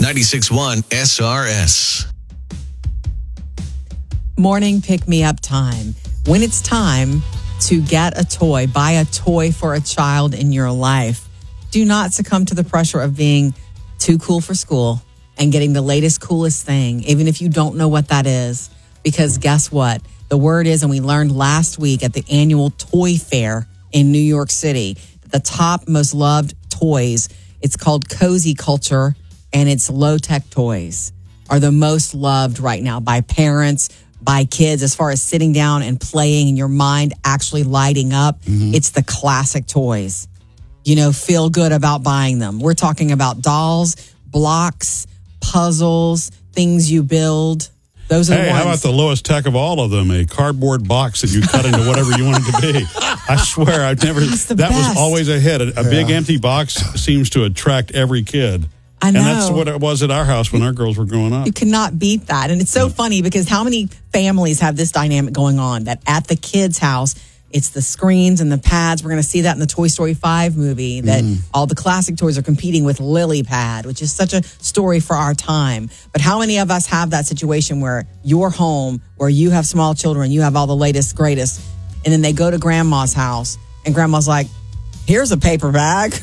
96.1 SRS. Morning pick-me-up time. When it's time to get a toy, buy a toy for a child in your life, do not succumb to the pressure of being too cool for school and getting the latest, coolest thing, even if you don't know what that is. Because guess what? The word is, and we learned last week at the annual toy fair in New York City, the top most loved toys, it's called Cozy Culture, and it's low-tech toys, are the most loved right now by parents, by kids, as far as sitting down and playing and your mind actually lighting up. It's the classic toys. You know, feel good about buying them. We're talking about dolls, blocks, puzzles, things you build. Those are the ones. How about the lowest tech of all of them? A cardboard box that you cut into whatever you want it to be. I swear, I've never. That best. was always a hit. A big empty box seems to attract every kid. I know. And that's what it was at our house when our girls were growing up. You cannot beat that. And it's so funny because how many families have this dynamic going on that at the kids' house, it's the screens and the pads. We're going to see that in the Toy Story 5 movie, that all the classic toys are competing with Lily Pad, which is such a story for our time. But how many of us have that situation where you're home, where you have small children, you have all the latest, greatest, and then they go to grandma's house and grandma's like, here's a paper bag.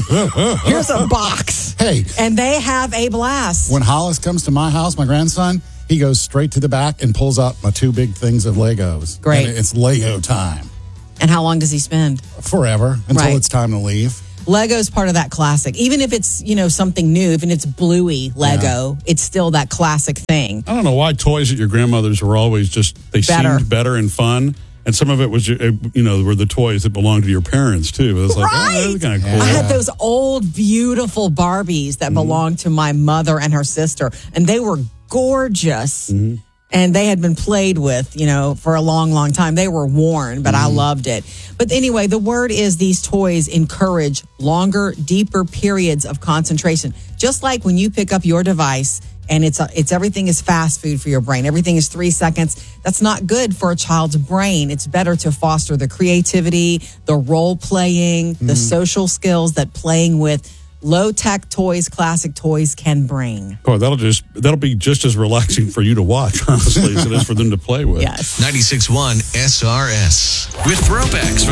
Here's a box. Hey. And they have a blast. When Hollis comes to my house, my grandson, he goes straight to the back and pulls out my two big things of Legos. Great. And it's Lego time. And how long does he spend? Forever, until Right. it's time to leave. Lego's part of that classic. Even if it's, you know, something new, even if it's bluey Lego, it's still that classic thing. I don't know why toys at your grandmother's were always they Better. seemed better and fun. And some of it was, were the toys that belonged to your parents, too. It was like, oh, that's kind of cool. I had those old, beautiful Barbies that belonged to my mother and her sister, and they were gorgeous. And they had been played with, you know, for a long, long time. They were worn, but I loved it. But anyway, the word is these toys encourage longer, deeper periods of concentration. Just like when you pick up your device and it's everything is fast food for your brain. Everything is 3 seconds. That's not good for a child's brain. It's better to foster the creativity, the role playing, the social skills that playing with low-tech toys, classic toys can bring. Boy, that'll be just as relaxing for you to watch, honestly, as it is for them to play with. Yes. 96.1 SRS. With Bropex.